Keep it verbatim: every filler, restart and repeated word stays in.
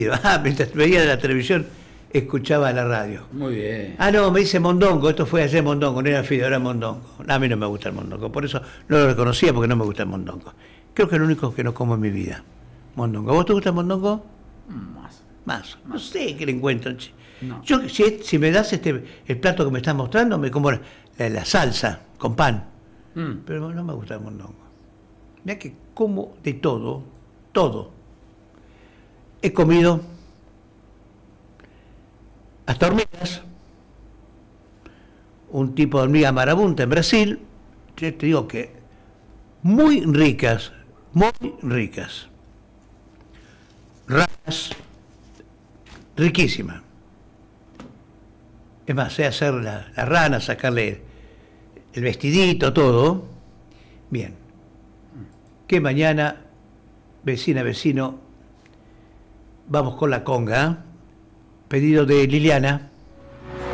Ah, mientras veía la televisión, escuchaba la radio. Muy bien. Ah, no, me dice mondongo, esto fue ayer mondongo, no era fideo, era mondongo. A mí no me gusta el mondongo, por eso no lo reconocía porque no me gusta el mondongo. Creo que es lo único que no como en mi vida, mondongo. ¿A vos te gusta el mondongo? Más. Más. No sé qué le encuentro. No. Yo, si, si me das este el plato que me estás mostrando, me como la, la salsa con pan. Mm. Pero no me gusta el mondongo. Mirá que como de todo, todo. He comido hasta hormigas, un tipo de hormiga marabunta en Brasil, yo te digo que muy ricas, muy ricas. Ranas, riquísimas. Es más, sé hacer la, la rana, sacarle el vestidito, todo. Bien. Que mañana, vecina, vecino, vamos con la conga, pedido de Liliana.